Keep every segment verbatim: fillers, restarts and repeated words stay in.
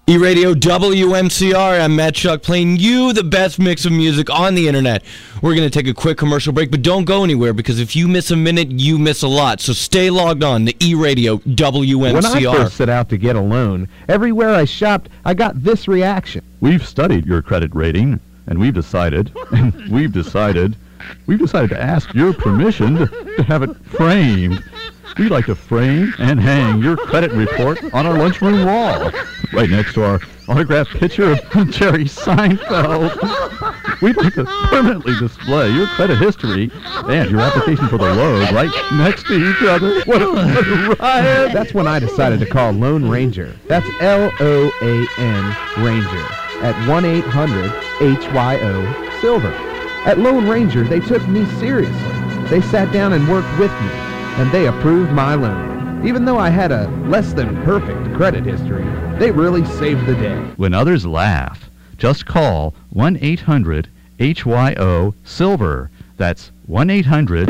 E-Radio W M C R, I'm Matt Chuck, playing you the best mix of music on the internet. We're going to take a quick commercial break, but don't go anywhere, because if you miss a minute, you miss a lot. So stay logged on to E-Radio W M C R. When I first set out to get a loan, everywhere I shopped, I got this reaction. We've studied your credit rating, and we've decided, and we've decided, we've decided to ask your permission to, to have it framed. We'd like to frame and hang your credit report on our lunchroom wall, right next to our autographed picture of Jerry Seinfeld. We'd like to permanently display your credit history and your application for the loan right next to each other. What a, what a riot! That's when I decided to call Lone Ranger. That's L O A N Ranger at one eight hundred H Y O Silver. At Lone Ranger, they took me seriously. They sat down and worked with me, and they approved my loan. Even though I had a less than perfect credit history, they really saved the day. When others laugh, just call one eight hundred H Y O Silver. That's one eight hundred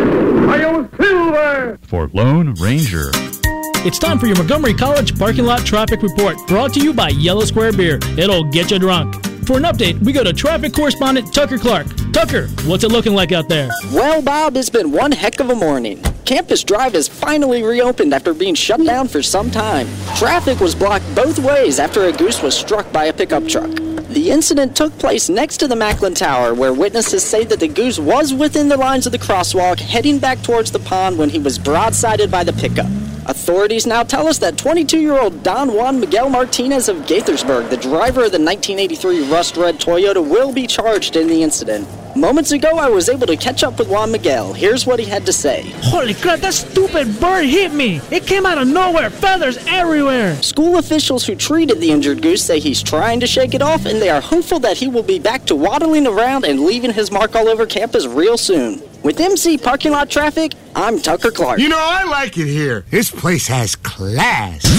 Silver for Lone Ranger. It's time for your Montgomery College Parking Lot Traffic Report, brought to you by Yellow Square Beer. It'll get you drunk. For an update, we go to traffic correspondent Tucker Clark. Tucker, what's it looking like out there? Well, Bob, it's been one heck of a morning. Campus Drive has finally reopened after being shut down for some time. Traffic was blocked both ways after a goose was struck by a pickup truck. The incident took place next to the Macklin Tower, where witnesses say that the goose was within the lines of the crosswalk, heading back towards the pond when he was broadsided by the pickup. Authorities now tell us that twenty-two-year-old Don Juan Miguel Martinez of Gaithersburg, the driver of the nineteen eighty-three Rust Red Toyota, will be charged in the incident. Moments ago, I was able to catch up with Juan Miguel. Here's what he had to say. Holy crap, that stupid bird hit me. It came out of nowhere, feathers everywhere. School officials who treated the injured goose say he's trying to shake it off, and they are hopeful that he will be back to waddling around and leaving his mark all over campus real soon. With M C Parking Lot Traffic, I'm Tucker Clark. You know, I like it here. This place has class.